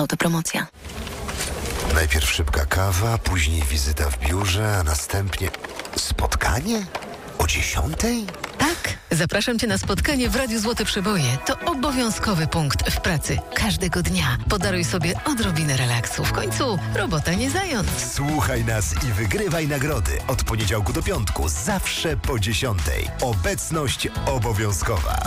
Autopromocja. Najpierw szybka kawa, później wizyta w biurze, a następnie spotkanie? O 10:00? Tak, zapraszam Cię na spotkanie w Radiu Złote Przeboje. To obowiązkowy punkt w pracy. Każdego dnia podaruj sobie odrobinę relaksu. W końcu robota nie zając. Słuchaj nas i wygrywaj nagrody. Od poniedziałku do piątku, zawsze po 10:00. Obecność obowiązkowa.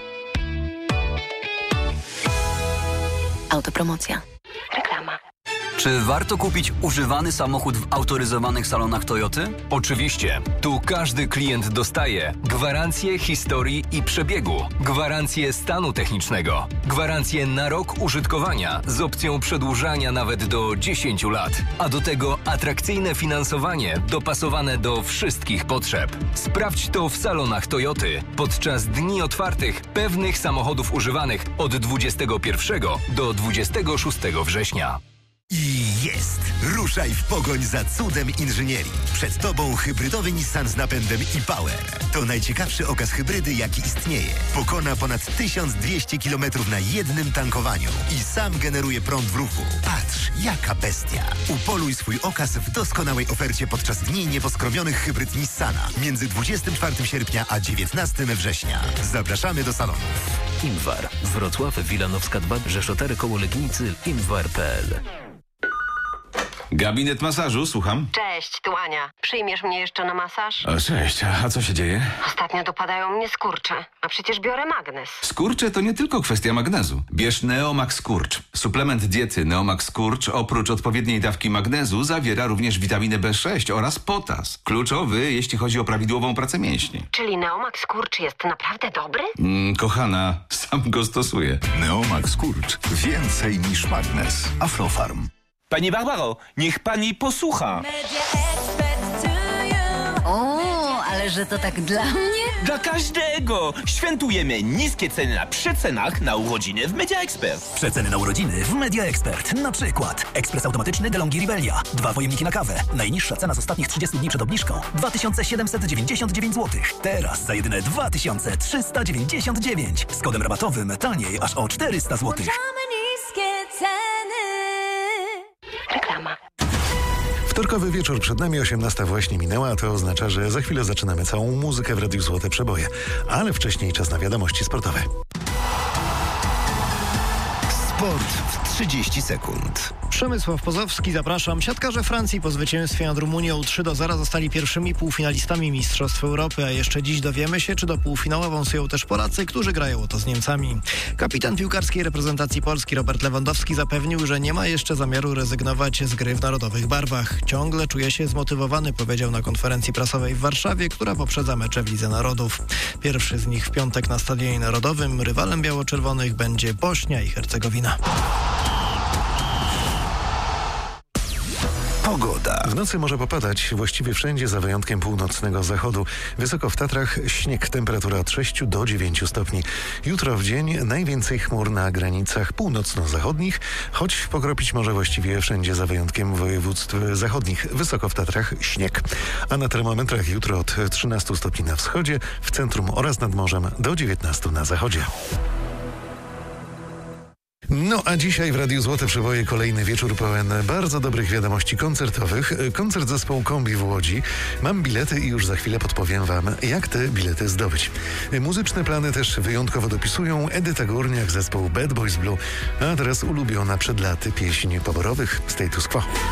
Autopromocja. Reklama. Czy warto kupić używany samochód w autoryzowanych salonach Toyoty? Oczywiście. Tu każdy klient dostaje gwarancję historii i przebiegu, gwarancję stanu technicznego, gwarancję na rok użytkowania z opcją przedłużania nawet do 10 lat, a do tego atrakcyjne finansowanie dopasowane do wszystkich potrzeb. Sprawdź to w salonach Toyoty podczas dni otwartych pewnych samochodów używanych od 21 do 26 września. I jest! Ruszaj w pogoń za cudem inżynierii. Przed Tobą hybrydowy Nissan z napędem e-Power. To najciekawszy okaz hybrydy, jaki istnieje. Pokona ponad 1200 km na jednym tankowaniu i sam generuje prąd w ruchu. Patrz, jaka bestia! Upoluj swój okaz w doskonałej ofercie podczas Dni Nieposkromionych Hybryd Nissana między 24 sierpnia a 19 września. Zapraszamy do salonów. Imwar. Wrocław, Wilanowska 2, Rzeszotery koło Legnicy, imwar.pl. Gabinet masażu, słucham. Cześć, tu Ania. Przyjmiesz mnie jeszcze na masaż? O, cześć, a co się dzieje? Ostatnio dopadają mnie skurcze, a przecież biorę magnes. Skurcze to nie tylko kwestia magnezu. Bierz Neomax Skurcz. Suplement diety Neomax Skurcz oprócz odpowiedniej dawki magnezu zawiera również witaminę B6 oraz potas. Kluczowy, jeśli chodzi o prawidłową pracę mięśni. Czyli Neomax Skurcz jest naprawdę dobry? Kochana, sam go stosuję. Neomax Skurcz. Więcej niż magnes. Aflofarm. Pani Barbaro, niech pani posłucha. O, ale że to tak dla mnie? Dla każdego! Świętujemy niskie ceny na przecenach na urodziny w Media Expert. Przeceny na urodziny w Media Expert. Na przykład ekspres automatyczny DeLonghi Ribellia. 2 pojemniki na kawę. Najniższa cena z ostatnich 30 dni przed obniżką 2799 zł. Teraz za jedyne 2399. Z kodem rabatowym taniej aż o 400 zł. Reklama. Wtorkowy wieczór przed nami, 18 właśnie minęła, a to oznacza, że za chwilę zaczynamy całą muzykę w Radiu Złote Przeboje. Ale wcześniej czas na wiadomości sportowe. Sport w 30 sekund. Przemysław Pozowski, zapraszam. Siatkarze Francji po zwycięstwie nad Rumunią 3-0 zostali pierwszymi półfinalistami Mistrzostw Europy, a jeszcze dziś dowiemy się, czy do półfinału awansują też Polacy, którzy grają o to z Niemcami. Kapitan piłkarskiej reprezentacji Polski Robert Lewandowski zapewnił, że nie ma jeszcze zamiaru rezygnować z gry w narodowych barwach. Ciągle czuje się zmotywowany, powiedział na konferencji prasowej w Warszawie, która poprzedza mecze w Lidze Narodów. Pierwszy z nich w piątek na Stadionie Narodowym. Rywalem biało-czerwonych będzie Bośnia i Hercegowina. Pogoda. W nocy może popadać właściwie wszędzie za wyjątkiem północnego zachodu. Wysoko w Tatrach śnieg, temperatura od 6 do 9 stopni. Jutro w dzień najwięcej chmur na granicach północno-zachodnich, choć pokropić może właściwie wszędzie za wyjątkiem województw zachodnich. Wysoko w Tatrach śnieg. A na termometrach jutro od 13 stopni na wschodzie, w centrum oraz nad morzem do 19 na zachodzie. No a dzisiaj w Radiu Złote Przeboje kolejny wieczór pełen bardzo dobrych wiadomości koncertowych. Koncert zespołu Kombi w Łodzi. Mam bilety i już za chwilę podpowiem Wam, jak te bilety zdobyć. Muzyczne plany też wyjątkowo dopisują Edyta Górniak, zespoł Bad Boys Blue, a teraz ulubiona przed laty pieśń poborowych Status Quo.